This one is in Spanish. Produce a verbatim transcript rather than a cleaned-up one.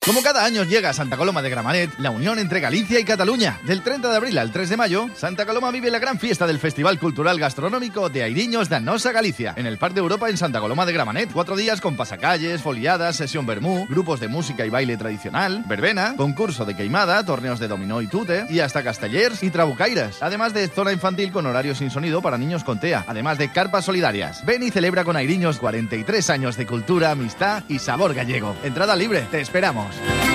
Como cada año llega a Santa Coloma de Gramenet, la unión entre Galicia y Cataluña. Del treinta de abril al tres de mayo, Santa Coloma vive la gran fiesta del Festival Cultural Gastronómico de Airiños de Nosa Galicia, en el Parc de Europa en Santa Coloma de Gramenet. Cuatro días con pasacalles, foliadas, sesión vermú, grupos de música y baile tradicional, verbena, concurso de queimada, torneos de dominó y tute, y hasta castellers y trabucairas. Además de zona infantil con horario sin sonido para niños con T E A, además de carpas solidarias. Ven y celebra con Airiños cuarenta y tres años de cultura, amistad y sabor gallego. Entrada libre, te esperamos.